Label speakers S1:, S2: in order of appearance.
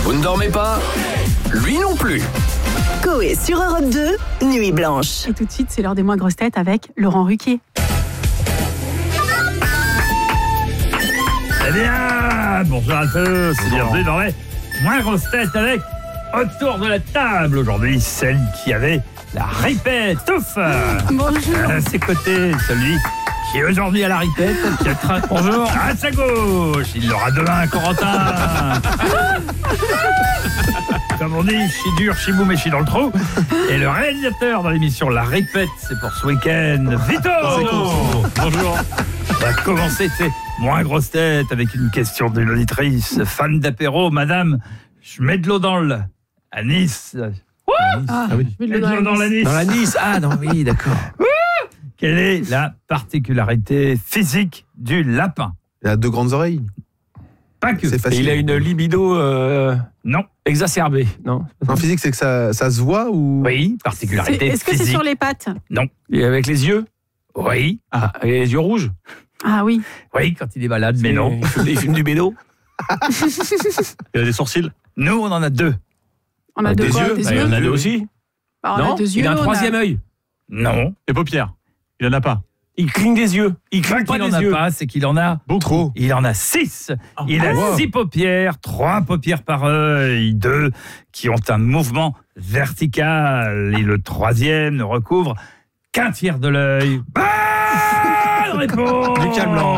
S1: Vous ne dormez pas? Lui non plus.
S2: Coé sur Europe 2, Nuit Blanche.
S3: Et tout de suite, c'est l'heure des moins grosses têtes avec Laurent Ruquier.
S4: Eh bien, bonjour à tous, c'est bienvenue dans les moins grosses têtes avec autour de la table aujourd'hui celle qui avait la ripette. Ouf.
S3: Bonjour.
S4: À ses côtés, celui qui est aujourd'hui à la ripette, qui a bonjour. À sa gauche, il l'aura demain, Corentin. Comme on dit, chi dur, chi boum et chi dans le trou. Et le réalisateur dans l'émission La Ripette, c'est pour ce week-end, Vito. Bonjour. On va commencer ces moins grosses têtes avec une question d'une auditrice, fan d'apéro, madame, je mets de l'eau dans le... à Nice.
S3: Oui.
S4: Je mets de l'eau dans la Nice.
S5: Dans la Nice. Ah non, oui, d'accord.
S4: Quelle est la particularité physique du lapin?
S5: Il a 2 grandes oreilles.
S4: Pas que.
S5: C'est
S6: Et
S5: facile.
S6: il a une libido
S4: Non.
S6: exacerbée, non?
S5: En physique, c'est que ça se voit ou...
S4: Oui, particularité
S3: Est-ce que c'est
S4: physique.
S3: sur les pattes?
S4: Non.
S6: Et avec les yeux?
S4: Oui.
S6: Ah, et les yeux rouges?
S3: Ah oui.
S4: Oui, quand il est malade, mais non.
S6: Il fume du bédo?
S7: Il a des sourcils.
S4: Nous, on en a 2.
S3: On a
S6: Des
S3: deux quoi?
S6: yeux?
S3: Des
S6: Bah, il
S3: yeux?
S6: en a 2 aussi.
S3: Bah, on
S6: Non,
S3: a 2 yeux.
S6: il a un
S3: on
S6: 3e œil.
S4: Non.
S7: Les paupières. Il en a pas.
S6: Il cligne des yeux. Il
S4: Pas
S6: cligne pas
S4: qu'il en
S6: des
S4: a
S6: yeux.
S4: pas, c'est qu'il en a
S5: Trop.
S4: Il en a 6. Il a
S5: wow.
S4: 6 paupières, 3 paupières par œil, 2 qui ont un mouvement vertical. Et le 3e ne recouvre qu'un tiers de l'œil. Bonne réponse.
S7: Du calmant.